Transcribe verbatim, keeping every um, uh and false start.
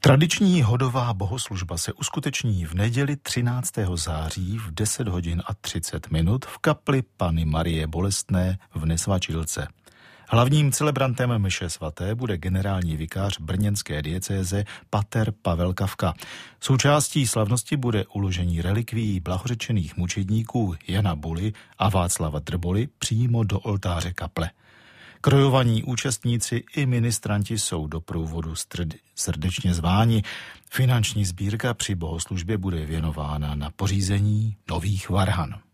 Tradiční hodová bohoslužba se uskuteční v neděli třináctého září v deset hodin a třicet minut v kapli Panny Marie Bolestné v Nesvačilce. Hlavním celebrantem mše svaté bude generální vikář brněnské diecéze pater Pavel Kafka. Součástí slavnosti bude uložení relikvií blahořečených mučedníků Jana Buly a Václava Drboly přímo do oltáře kaple. Krojovaní účastníci i ministranti jsou do průvodu srdečně zváni. Finanční sbírka při bohoslužbě bude věnována na pořízení nových varhan.